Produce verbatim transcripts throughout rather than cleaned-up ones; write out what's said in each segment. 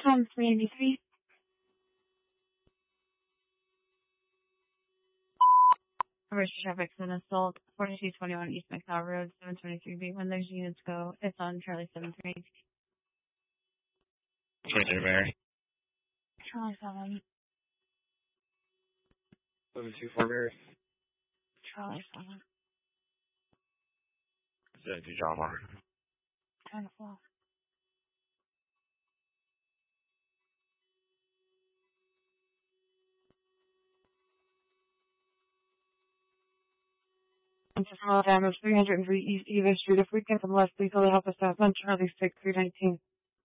Tom, three eighty-three. Commercial traffic and assault, forty-two twenty-one East McDowell Road, seven twenty-three B. When those units go, it's on Charlie seven three. twenty-three Mary. Charlie seven. seven two four Mary. Charlie seven. seven two John Mark. ten four. Small damage, three hundred three East Eva Street. If we can come less lethally help us out on Charlie six, three nineteen.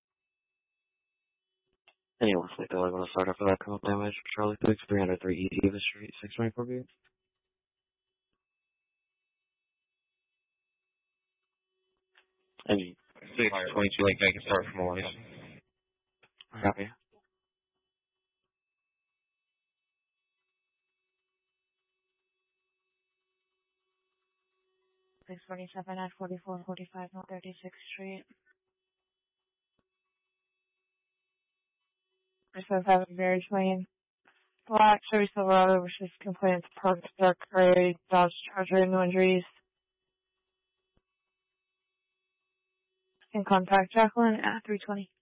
Anyone like that, I want to start off with that come up damage. Charlie six, three hundred three East Eva Street, six twenty-four B. Any six twenty-two Lake Vegas start from Elias. Copy. six forty-seven at forty-four forty-five North thirty-sixth Street. This says have a very clean. Black Chevy Silverado, which is complaints parked dark gray Dodge Charger, no injuries. In contact Jacqueline at three twenty.